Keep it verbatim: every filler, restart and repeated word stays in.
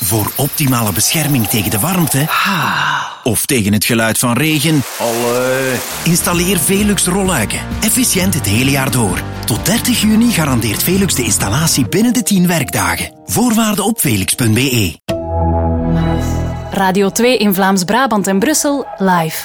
Voor optimale bescherming tegen de warmte of tegen het geluid van regen, Allee. installeer Velux rolluiken. Efficiënt het hele jaar door. Tot dertig juni garandeert Velux de installatie binnen de tien werkdagen. Voorwaarden op velux punt be. Radio twee in Vlaams-Brabant en Brussel live.